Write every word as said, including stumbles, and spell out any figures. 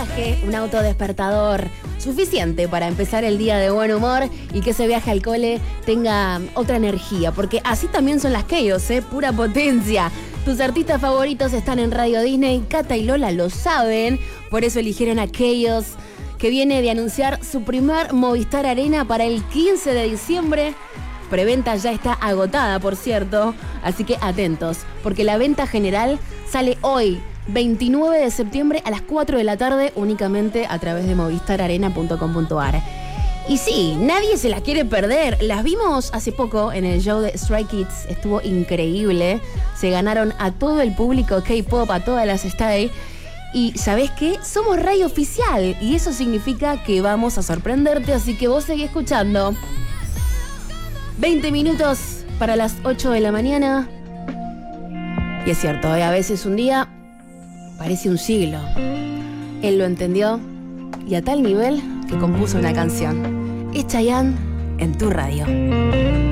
viaje, un autodespertador suficiente para empezar el día de buen humor y que ese viaje al cole tenga otra energía, porque así también son las Chaos, ¿eh? Pura potencia. Tus artistas favoritos están en Radio Disney, Cata y Lola lo saben, por eso eligieron a Chaos, que viene de anunciar su primer Movistar Arena para el quince de diciembre. Preventa ya está agotada, por cierto, así que atentos, porque la venta general sale hoy, veintinueve de septiembre a las cuatro de la tarde, únicamente a través de movistar arena punto com punto a r. Y sí, nadie se las quiere perder. Las vimos hace poco en el show de Stray Kids, estuvo increíble. Se ganaron a todo el público K-pop, a todas las Stay. Y ¿sabés qué? Somos radio oficial y eso significa que vamos a sorprenderte, así que vos seguí escuchando. veinte minutos para las ocho de la mañana. Y es cierto, ¿eh? A veces un día parece un siglo. Él lo entendió y a tal nivel que compuso una canción. Es Chayanne en tu radio.